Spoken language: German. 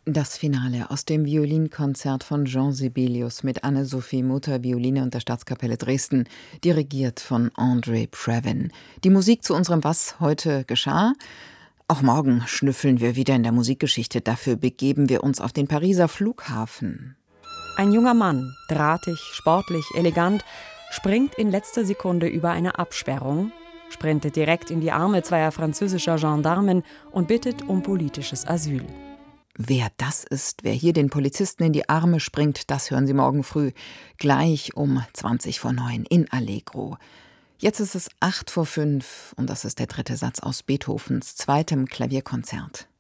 Das Finale aus dem Violinkonzert von Jean Sibelius mit Anne-Sophie Mutter, Violine und der Staatskapelle Dresden, dirigiert von André Previn. Die Musik zu unserem Was heute geschah. Auch morgen schnüffeln wir wieder in der Musikgeschichte. Dafür begeben wir uns auf den Pariser Flughafen. Ein junger Mann, drahtig, sportlich, elegant, springt in letzter Sekunde über eine Absperrung, sprintet direkt in die Arme zweier französischer Gendarmen und bittet um politisches Asyl. Wer das ist, wer hier den Polizisten in die Arme springt, das hören Sie morgen früh, gleich um 20:09 in Allegro. Jetzt ist es 4:08 und das ist der dritte Satz aus Beethovens zweitem Klavierkonzert.